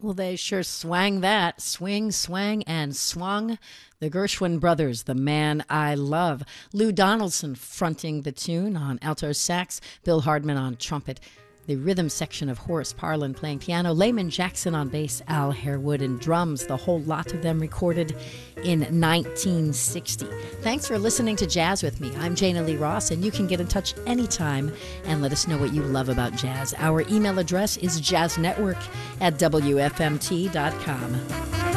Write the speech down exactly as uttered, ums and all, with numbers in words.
Well, they sure swang that. Swing, swang, and swung. The Gershwin Brothers, The Man I Love. Lou Donaldson fronting the tune on alto sax. Bill Hardman on trumpet. The rhythm section of Horace Parlan playing piano. Layman Jackson on bass. Al Harewood in drums. The whole lot of them recorded in nineteen sixty. Thanks for listening to Jazz with me. I'm Jana Lee Ross, and you can get in touch anytime and let us know what you love about jazz. Our email address is jazznetwork at W F M T dot com.